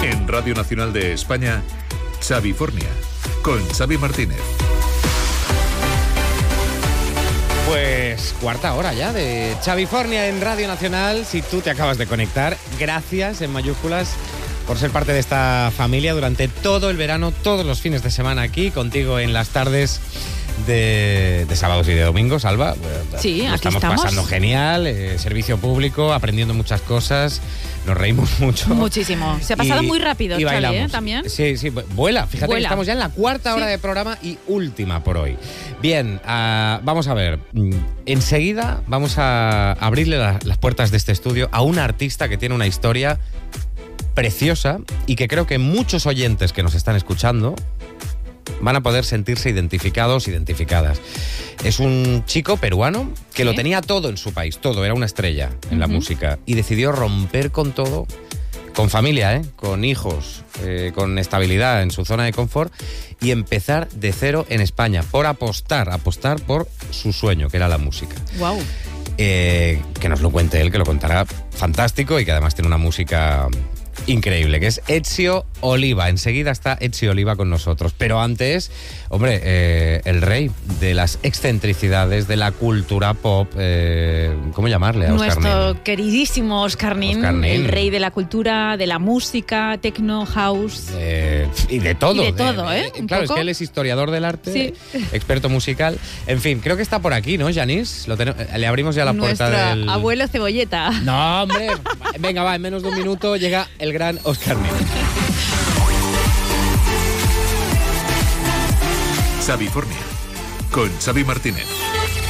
En Radio Nacional de España, Xavifornia, con Xavi Martínez. Pues cuarta hora ya de Xavifornia en Radio Nacional. Si tú te acabas de conectar, gracias en mayúsculas por ser parte de esta familia durante todo el verano, todos los fines de semana aquí, contigo en las tardes de sábados y de domingos, Alba. Sí, aquí estamos. Pasando genial, servicio público, aprendiendo muchas cosas, nos reímos mucho. Muchísimo. Se ha pasado muy rápido, y bailamos. Xavi, ¿también? Sí, vuela. Fíjate Vuela. que estamos ya en la cuarta hora de programa y última por hoy. Bien, vamos a ver. Enseguida vamos a abrirle las puertas de este estudio a una artista que tiene una historia preciosa y que creo que muchos oyentes que nos están escuchando van a poder sentirse identificados, identificadas. Es un chico peruano que lo tenía todo en su país, todo, era una estrella en la música y decidió romper con todo, con familia, con hijos, con estabilidad en su zona de confort y empezar de cero en España por apostar por su sueño, que era la música. Wow. Que nos lo cuente él, que lo contará fantástico y que además tiene una música increíble, que es Ezio Oliva. Enseguida está Ezio Oliva con nosotros. Pero antes, hombre, el rey de las excentricidades, de la cultura pop, ¿cómo llamarle a Oscar Nuestro Nin? queridísimo Oscar Nin, el rey de la cultura, de la música, techno, house. Y de todo. Y de todo, Claro, es que él es historiador del arte, Sí. experto musical. En fin, creo que está por aquí, ¿no, Yanis? Le abrimos ya la puerta Nuestro del... abuelo Cebolleta. No, hombre. Venga, va, en menos de un minuto llega el gran Oscar Nin. Xavifornia, con Xavi Martínez.